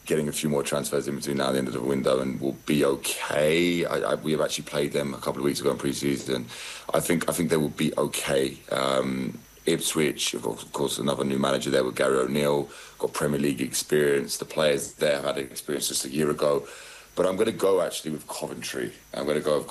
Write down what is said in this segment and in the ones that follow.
getting a few more transfers in between now and the end of the window, and we'll be okay. We have actually played them a couple of weeks ago in pre-season. I think they will be okay. Ipswich, of course, another new manager there with Gary O'Neill, got Premier League experience. The players there have had experience just a year ago. But I'm going to go actually with Coventry. I'm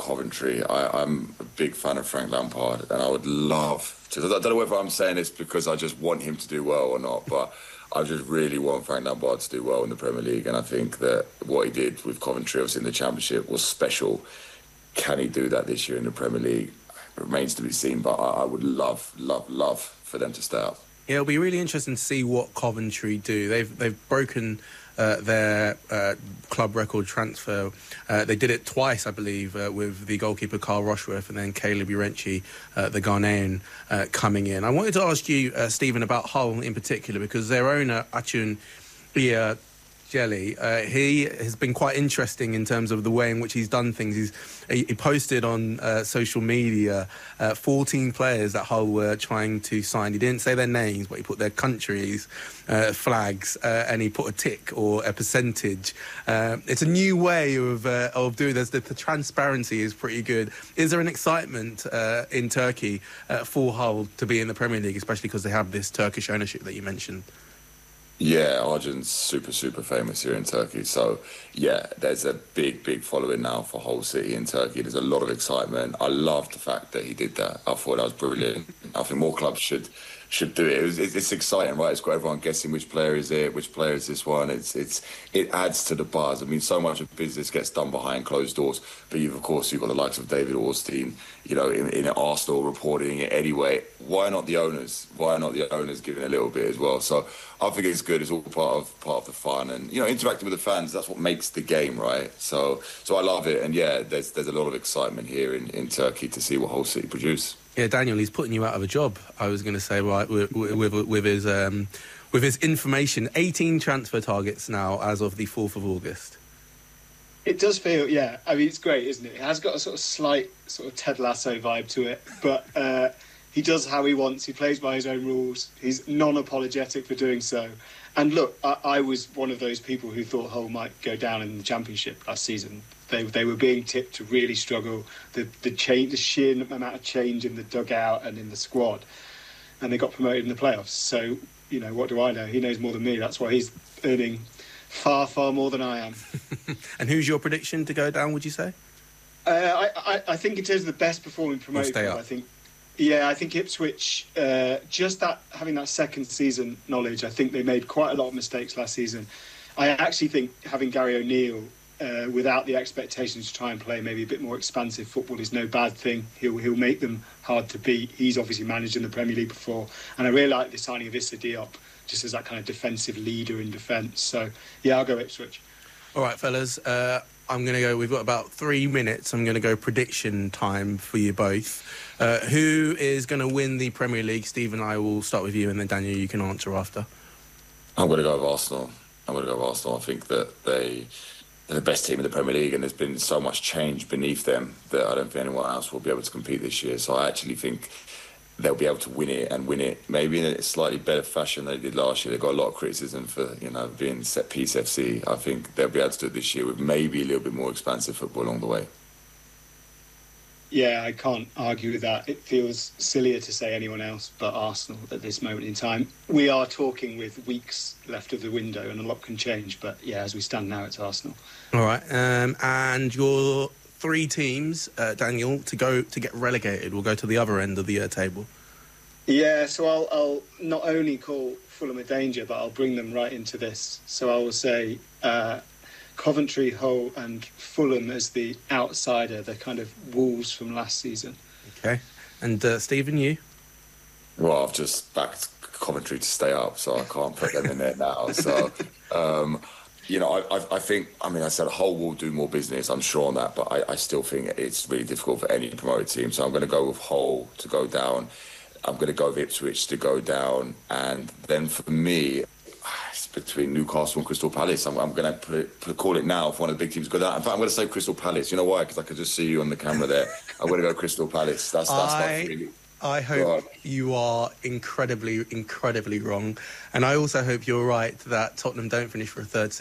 a big fan of Frank Lampard, and I would love to. I don't know whether I'm saying this because I just want him to do well or not, but I just really want Frank Lampard to do well in the Premier League, and I think that what he did with Coventry, obviously in the Championship, was special. Can he do that this year in the Premier League? It remains to be seen, but I would love for them to stay up. Yeah, it'll be really interesting to see what Coventry do. They've broken their club record transfer. They did it twice, I believe, with the goalkeeper Carl Rushworth and then Caleb Urenchi, the Ghanaian, coming in. I wanted to ask you, Stephen, about Hull in particular, because their owner, Achun Ia Jelly, he has been quite interesting in terms of the way in which he's done things. He posted on social media 14 players that Hull were trying to sign. He didn't say their names, but he put their countries, flags, and he put a tick or a percentage. It's a new way of doing this. The transparency is pretty good. Is there an excitement in Turkey for Hull to be in the Premier League, especially because they have this Turkish ownership that you mentioned? Yeah, Arjun's super famous here in Turkey. So, yeah, there's a big following now for Hull City in Turkey. There's a lot of excitement. I love the fact that he did that. I thought that was brilliant. I think more clubs should do it. It's exciting, right? It's got everyone guessing which player is it, which player is this one. It adds to the buzz. I mean, so much of business gets done behind closed doors. But you've got the likes of David Ornstein, in Arsenal reporting it anyway. Why not the owners? Why not the owners giving a little bit as well? So I think it's good. It's all part of the fun, and interacting with the fans. That's what makes the game, right? So I love it, and yeah, there's a lot of excitement here in Turkey to see what Hull City produce. Yeah, Daniel, he's putting you out of a job. I was going to say, right, with his information, 18 transfer targets now as of the 4th of August. It does feel, yeah. I mean, it's great, isn't it? It has got a slight Ted Lasso vibe to it, but he does how he wants. He plays by his own rules. He's non-apologetic for doing so. And look, I was one of those people who thought Hull might go down in the Championship last season. They were being tipped to really struggle. The sheer amount of change in the dugout and in the squad, and they got promoted in the playoffs. So, what do I know? He knows more than me. That's why he's earning far more than I am. And who's your prediction to go down, would you say? I think in terms of the best performing promoted club, I think Ipswich, having that second season knowledge, I think they made quite a lot of mistakes last season. I actually think having Gary O'Neill without the expectations to try and play maybe a bit more expansive football is no bad thing. He'll make them hard to beat. He's obviously managed in the Premier League before, and I really like the signing of Issa Diop just as that kind of defensive leader in defence. So yeah, I'll go Ipswich. All right, fellas, I'm going to go. We've got about 3 minutes. I'm going to go prediction time for you both. Who is going to win the Premier League? Stephen, I will start with you, and then Daniel, you can answer after. I'm going to go with Arsenal. I think that they're the best team in the Premier League, and there's been so much change beneath them that I don't think anyone else will be able to compete this year. So I actually think they'll be able to win it maybe in a slightly better fashion than they did last year. They got a lot of criticism for being set piece FC. I think they'll be able to do it this year with maybe a little bit more expansive football along the way. Yeah, I can't argue with that. It feels sillier to say anyone else but Arsenal at this moment in time. We are talking with weeks left of the window and a lot can change, but yeah, as we stand now, it's Arsenal. All right, and your 3 teams, Daniel, to get relegated, will go to the other end of the table. Yeah, so I'll not only call Fulham a danger, but I'll bring them right into this. So I will say Coventry, Hull and Fulham as the outsider, the kind of Wolves from last season. Okay. And Stephen, you? Well, I've just backed Coventry to stay up, so I can't put them in there now. So, I think, I said Hull will do more business, I'm sure on that, but I still think it's really difficult for any promoted team. So I'm going to go with Hull to go down. I'm going to go with Ipswich to go down. And then for me, it's between Newcastle and Crystal Palace. I'm going to call it now if one of the big teams go down. In fact, I'm going to say Crystal Palace. You know why? Because I could just see you on the camera there. I'm going to go Crystal Palace. That's my feeling. I hope you are incredibly wrong. And I also hope you're right that Tottenham don't finish for a third